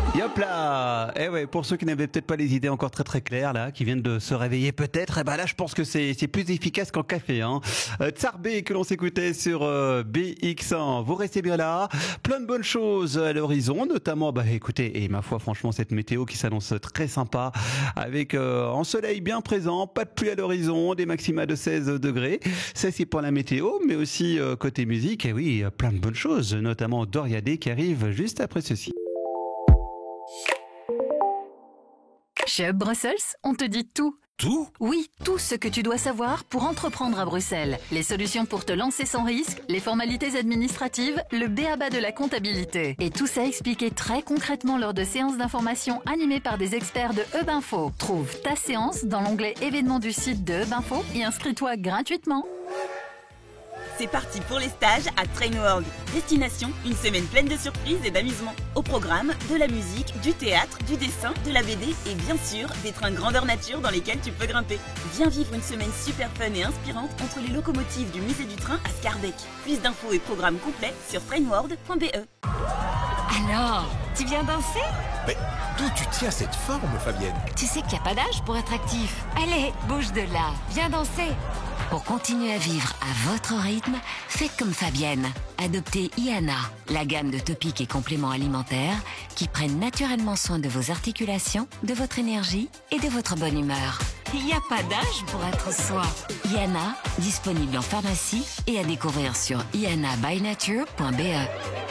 Yop là. Eh ouais, pour ceux qui n'avaient peut-être pas les idées encore très très claires là, qui viennent de se réveiller peut-être, eh ben là je pense que c'est plus efficace qu'en café. Hein. Tsar B que l'on s'écoutait sur BX1. Vous restez bien là. Plein de bonnes choses à l'horizon, notamment, bah écoutez, et ma foi franchement cette météo qui s'annonce très sympa, avec un soleil bien présent, pas de pluie à l'horizon, des maxima de 16 degrés. Ça c'est pour la météo, mais aussi côté musique, et oui, plein de bonnes choses, notamment Doria Day qui arrive juste après ceci. Chez Hub Brussels, on te dit tout. Tout? Oui, tout ce que tu dois savoir pour entreprendre à Bruxelles. Les solutions pour te lancer sans risque, les formalités administratives, le b.a-ba de la comptabilité. Et tout ça expliqué très concrètement lors de séances d'information animées par des experts de Hub Info. Trouve ta séance dans l'onglet événements du site de Hub Info et inscris-toi gratuitement. C'est parti pour les stages à Trainworld. Destination, une semaine pleine de surprises et d'amusement. Au programme, de la musique, du théâtre, du dessin, de la BD et bien sûr, des trains grandeur nature dans lesquels tu peux grimper. Viens vivre une semaine super fun et inspirante entre les locomotives du musée du train à Scarbeck. Plus d'infos et programmes complets sur trainworld.be. Alors, tu viens danser? Mais d'où tu tiens cette forme, Fabienne? Tu sais qu'il n'y a pas d'âge pour être actif. Allez, bouge de là, viens danser. Pour continuer à vivre à votre rythme, faites comme Fabienne. Adoptez IANA, la gamme de topiques et compléments alimentaires qui prennent naturellement soin de vos articulations, de votre énergie et de votre bonne humeur. Il n'y a pas d'âge pour être soi. IANA, disponible en pharmacie et à découvrir sur ianabynature.be.